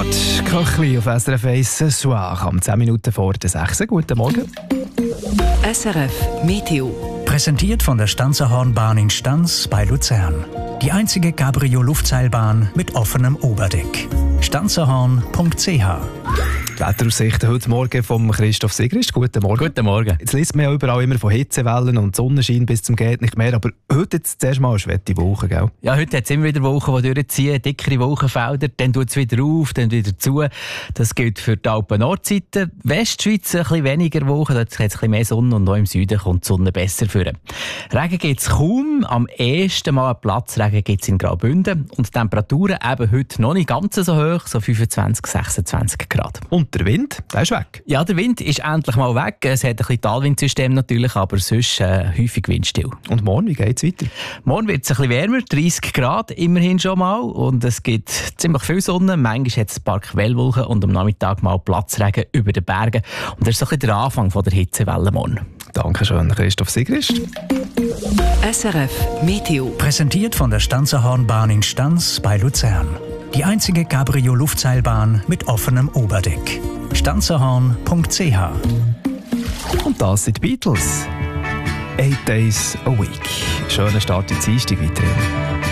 Bernhard Köchli auf SRF 1 Soir am 10 Minuten vor der 6. Guten Morgen. SRF Meteo. Präsentiert von der Stanzerhornbahn in Stanz bei Luzern. Die einzige Cabrio-Luftseilbahn mit offenem Oberdeck. stanzerhorn.ch. Die Wetteraussichten heute Morgen vom Christoph Sigrist. Guten Morgen. Guten Morgen. Jetzt liest man ja überall immer von Hitzewellen und Sonnenschein bis zum geht nicht mehr, aber heute jetzt zuerst mal eine schwette Woche, gell? Ja, heute hat es immer wieder Wochen, die durchziehen, dickere Wolkenfelder, dann tut es wieder auf, dann wieder zu. Das gilt für die Alpen-Nordseite. Westschweiz ein bisschen weniger Wochen, dort hat es ein bisschen mehr Sonne und auch im Süden kommt die Sonne besser vor. Regen gibt es kaum, am ersten Mal Platzregen gibt es in Graubünden und die Temperaturen eben heute noch nicht ganz so hoch, so 25, 26 Grad. Und der Wind, der ist weg. Ja, der Wind ist endlich mal weg. Es hat ein bisschen Talwindsystem natürlich, aber sonst häufig windstill. Und morgen, wie geht es weiter? Morgen wird es ein bisschen wärmer, 30 Grad immerhin schon mal. Und es gibt ziemlich viel Sonne. Manchmal hat es ein paar Quellwolken und am Nachmittag mal Platzregen über den Bergen. Und das ist so ein bisschen der Anfang von der Hitzewelle morgen. Dankeschön, Christoph Sigrist. SRF Meteo. Präsentiert von der Stanzerhornbahn in Stanz bei Luzern. Die einzige Cabrio-Luftseilbahn mit offenem Oberdeck. stanzerhorn.ch. Und das sind die Beatles. 8 Days a Week. Schöner Start in die Dienstag weiterhin.